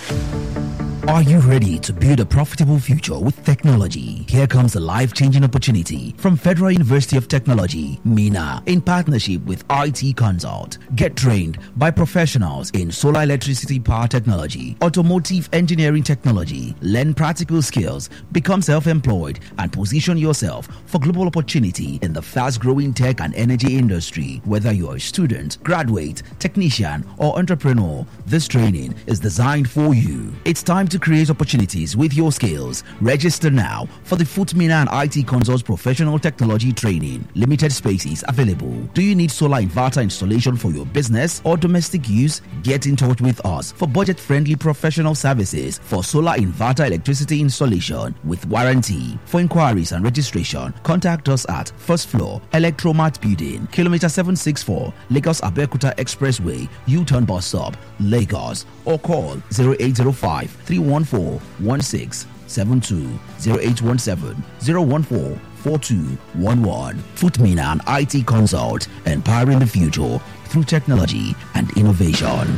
Are you ready to build a profitable future with technology? Here comes a life-changing opportunity from Federal University of Technology, MENA, in partnership with IT Consult. Get trained by professionals in solar electricity power technology, automotive engineering technology, learn practical skills, become self-employed, and position yourself for global opportunity in the fast-growing tech and energy industry. Whether you're a student, graduate, technician, or entrepreneur, this training is designed for you. It's time to create opportunities with your skills. Register now for the FUT-MENA and IT Consults Professional Technology Training. Limited spaces available. Do you need solar inverter installation for your business or domestic use? Get in touch with us for budget-friendly professional services for solar inverter electricity installation with warranty. For inquiries and registration, contact us at First Floor, Electromat Building, Kilometer 764, Lagos Abeokuta Expressway, U-Turn Bus Stop, Lagos, or call 0805 314 1672, 0817 014 4211. FUT-MENA and IT Consult, empowering the future through technology and innovation.